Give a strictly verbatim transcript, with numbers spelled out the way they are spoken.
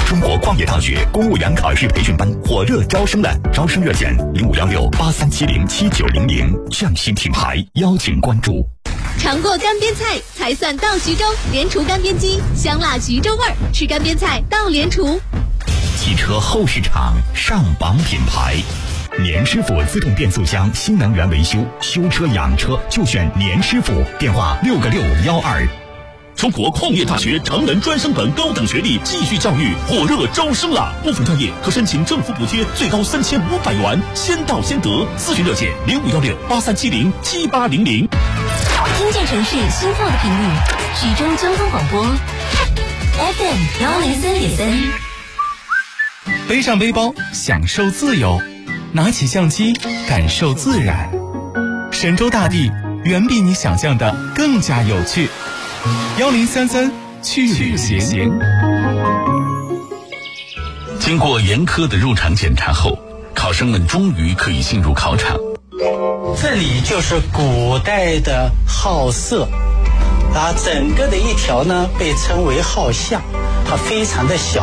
中国矿业大学公务员考试培训班火热招生了，招生热线零五幺六八三七零七九零零，匠心品牌邀请关注。 尝过干煸菜才算到徐州，莲厨干煸鸡，香辣徐州味儿，吃干煸菜到莲厨。 汽车后市场上榜品牌，年师傅自动变速箱新能源维修，修车养车就选年师傅，电话六个六幺二。 中国矿业大学成人专升本高等学历继续教育火热招生了，部分专业可申请政府补贴，最高三千五百元，先到先得。咨询热线零五幺六八三七零七八零零。 听见城市心跳的频率，徐州交通广播 F M 幺零三点三。 背上背包，享受自由；拿起相机，感受自然。神州大地远比你想象的更加有趣。幺零三三去旅行。 经过严苛的入场检查后，考生们终于可以进入考场。 这里就是古代的号舍，啊，整个的一条呢被称为号巷，它非常的小。